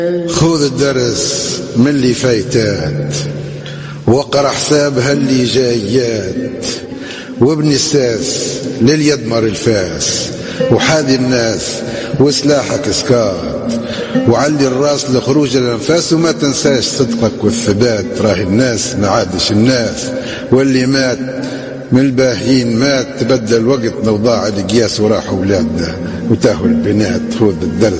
خذ الدرس من اللي فايتات وقرا حسابها اللي جايات، وابني الساس لليدمر الفاس، وحاذي الناس وسلاحك سكات، وعلي الراس لخروج الانفاس، وما تنساش صدقك والثبات. راهي الناس ما عادش الناس، واللي مات من الباهين مات، تبدل الوقت وضاع القياس، وراحوا ولادنا وتاهوا البنات. خذ الدرس